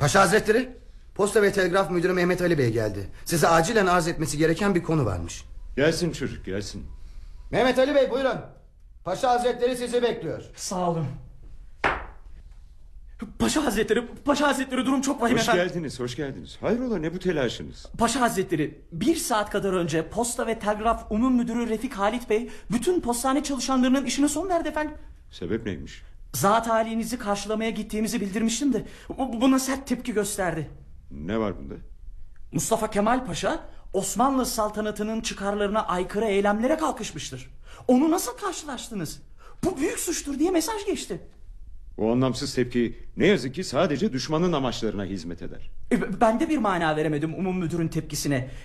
Paşa Hazretleri, Posta ve Telgraf Müdürü Mehmet Ali Bey geldi. Size acilen arz etmesi gereken bir konu varmış. Gelsin çocuk, gelsin. Mehmet Ali Bey, buyurun. Paşa Hazretleri sizi bekliyor. Sağ olun. Paşa Hazretleri durum çok vahim Hoş efendim. geldiniz, hoş geldiniz. Hayrola, ne bu telaşınız? Paşa Hazretleri, 1 saat kadar önce Posta ve Telgraf Umum Müdürü Refik Halit Bey bütün postane çalışanlarının işine son verdi efendim. Sebep neymiş? Zat halinizi karşılamaya gittiğimizi bildirmiştim de buna sert tepki gösterdi. Ne var bunda? Mustafa Kemal Paşa Osmanlı saltanatının çıkarlarına aykırı eylemlere kalkışmıştır. Onu nasıl karşılaştınız? Bu büyük suçtur diye mesaj geçti. O anlamsız tepki ne yazık ki sadece düşmanın amaçlarına hizmet eder. Ben de bir mana veremedim umum müdürün tepkisine.